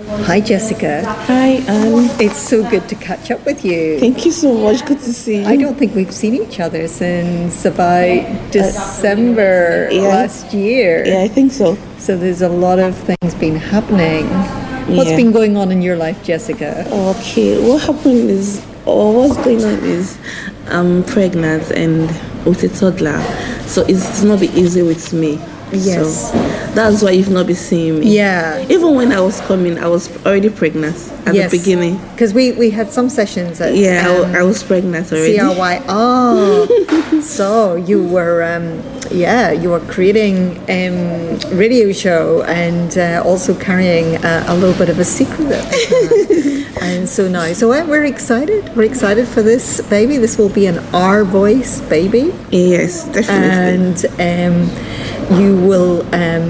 Hi, Jessica. Hi, Anne. It's so good to catch up with you. Thank you so much. Good to see you. I don't think we've seen each other since about December last year. Yeah, I think so. So there's a lot of things been happening. What's been going on in your life, Jessica? Okay, what happened is, or what's going on is, I'm pregnant and with a toddler, so it's not be easy with me. Yes. So that's why you've not been seeing me. Yeah. Even when I was coming, I was already pregnant at the beginning. Because we had some sessions at I was pregnant already. CRY. Oh, so you were you were creating radio show and also carrying a little bit of a secret at the time. And so now, we're excited. We're excited for this baby. This will be an R voice baby. Yes, definitely. And you will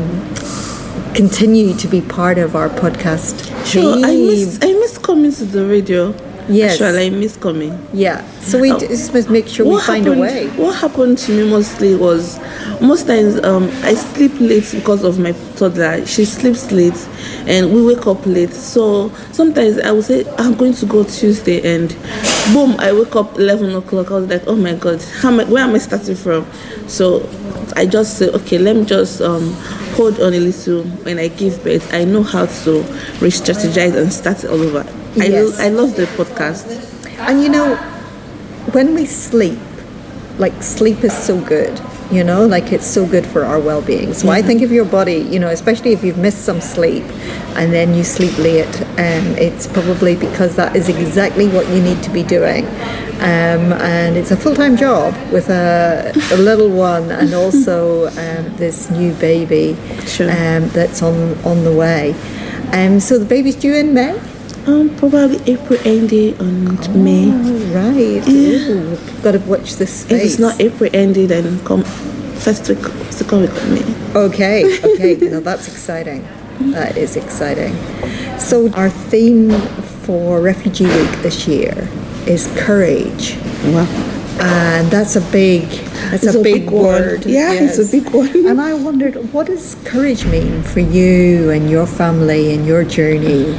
continue to be part of our podcast. Sure, I miss coming to the radio. Yes. Actually, I miss coming. Yeah. So we just must make sure we find a way. What happened to me mostly was, most times I sleep late because of my toddler. She sleeps late and we wake up late. So sometimes I would say, I'm going to go Tuesday, and boom, I wake up 11 o'clock. I was like, oh my God, where am I starting from? So I just say, okay, let me just hold on a little. When I give birth, I know how to re-strategize and start all over. Yes. I love the podcast. And when we sleep, sleep is so good, it's so good for our well-being. So I think if your body, especially if you've missed some sleep and then you sleep late, it's probably because that is exactly what you need to be doing. And it's a full-time job with a little one and also this new baby that's on the way. So the baby's due in May? Probably April ending and May. Right. Yeah. Ooh, got to watch this space. If it's not April ending, then come first week, second week of May. Okay. Now that's exciting. That is exciting. So our theme for Refugee Week this year is courage. Wow. And that's a big word. Yeah, yes. It's a big one. And I wondered, what does courage mean for you and your family and your journey?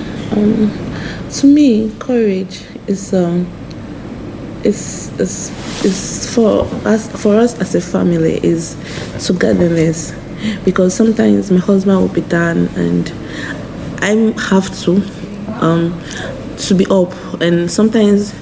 To me, courage is for us as a family is togetherness, because sometimes my husband will be down and I have to be up, and sometimes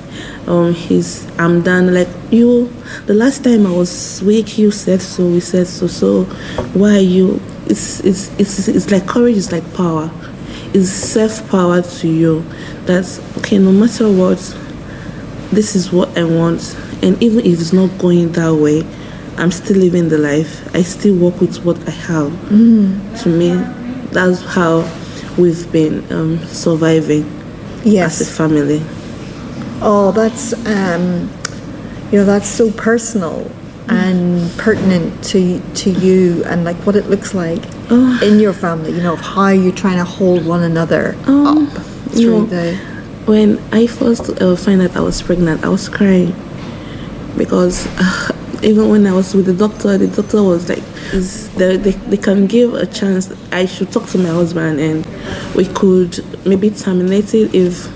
I'm done, like, you, the last time I was weak, you said so, we said so why are you? It's like courage is like power. It's self-power to you. That's okay, no matter what, this is what I want, and even if it's not going that way, I'm still living the life. I still work with what I have. To me, that's how we've been surviving as a family. Oh, that's that's so personal and pertinent to you, and like what it looks like in your family, of how you're trying to hold one another up through When I first found out I was pregnant, I was crying because even when I was with the doctor was like, they can give a chance. I should talk to my husband and we could maybe terminate it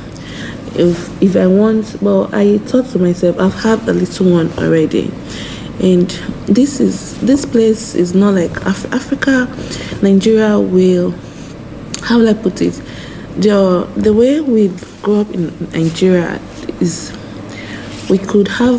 if I want. Well, I thought to myself, I've had a little one already, and this place is not like Africa. Nigeria will, how will I put it? The way we grew up in Nigeria is we could have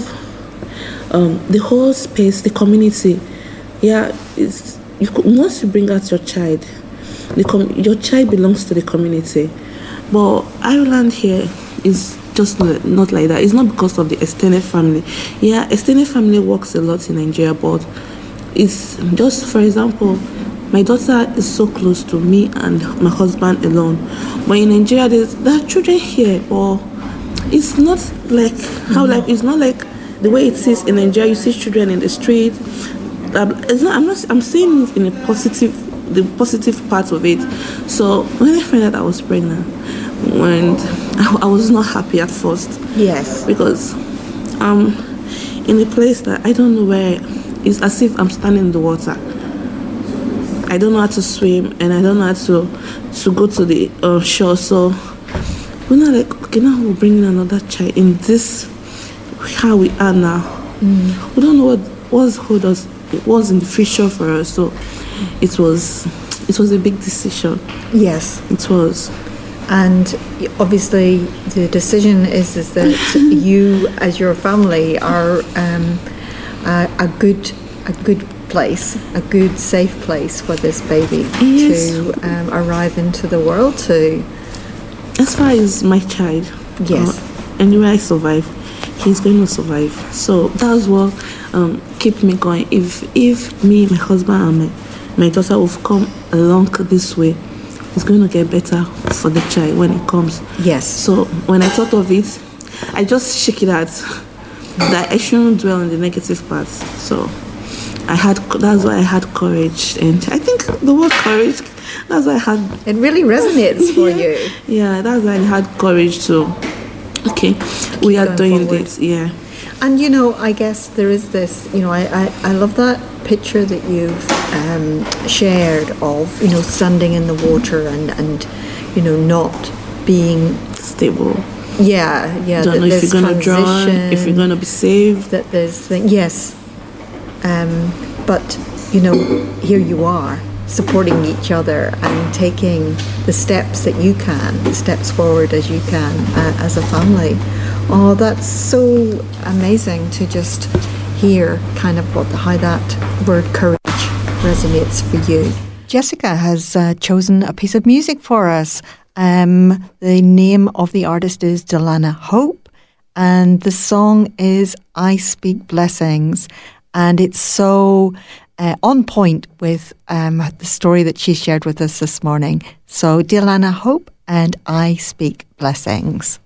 the whole space, the community. Yeah, once you bring out your child, your child belongs to the community. But Ireland here is just not like that. It's not because of the extended family. Yeah, extended family works a lot in Nigeria, but it's just, for example, my daughter is so close to me and my husband alone. But in Nigeria, there are children here, but it's not like it's not like the way it is in Nigeria. You see children in the street. I'm saying it in the positive part of it. So when I found out I was pregnant, when I was not happy at first. Yes. Because in a place that I don't know where, it's as if I'm standing in the water. I don't know how to swim, and I don't know how to go to the shore. So we're not like, okay, now we're bringing another child in this how we are now. We don't know what was in the future for us. So it was a big decision. Yes, it was. And obviously, the decision is that you, as your family, are a good place, a good safe place for this baby to arrive into the world to. As far as my child, yes, anyway I survive, he's going to survive. So that's what keep me going. If me, my husband, and my daughter will come along this way, it's going to get better for the child when it comes. Yes. So when I thought of it, I just shake it out that I shouldn't dwell on the negative parts. So that's why I had courage, and I think the word courage, that's why I had. It really resonates for you. Yeah, that's why I had courage to. Okay, we are doing forward. This. Yeah. And I guess there is this. I love that picture that you've shared of standing in the water and not being stable. Yeah. Don't know if you're going to drown, if you're going to be saved. That there's yes. But here you are supporting each other and taking the steps that you can, the steps forward as you can as a family. Oh, that's so amazing to just hear kind of how that word courage resonates for you. Jessica has chosen a piece of music for us. The name of the artist is Delana Hope, and the song is I Speak Blessings. And it's so on point with the story that she shared with us this morning. So Delana Hope and I Speak Blessings.